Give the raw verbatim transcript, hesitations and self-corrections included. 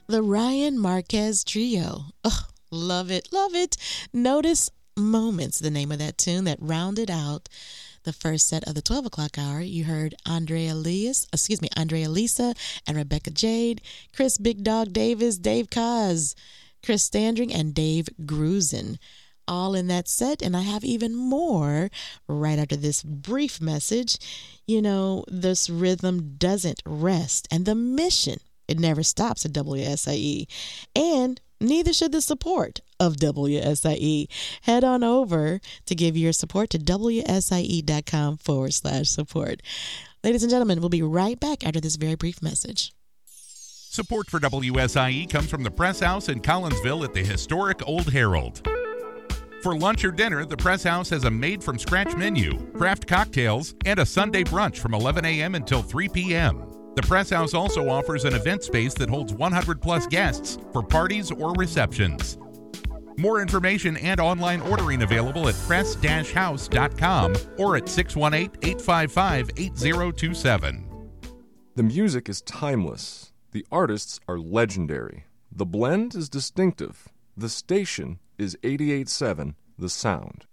The Ryan Marquez Trio. Oh, love it, love it. Notice Moments, the name of that tune that rounded out the first set of the twelve o'clock hour. You heard Andrea Elias, excuse me, Andrea Lisa and Rebecca Jade, Chris Big Dog Davis, Dave Kaz, Chris Standring, and Dave Grusin. All in that set, and I have even more right after this brief message. You know, this rhythm doesn't rest, and the mission, it never stops at W S I E, and neither should the support of W S I E. Head on over to give your support to wsie.com forward slash support. Ladies and gentlemen, we'll be right back after this very brief message. Support for W S I E comes from the Press House in Collinsville at the historic Old Herald. For lunch or dinner, the Press House has a made-from-scratch menu, craft cocktails, and a Sunday brunch from eleven a.m. until three p.m. The Press House also offers an event space that holds one hundred plus guests for parties or receptions. More information and online ordering available at press dash house dot com or at six one eight, eight five five, eight zero two seven. The music is timeless. The artists are legendary. The blend is distinctive. The station is eighty-eight point seven The Sound.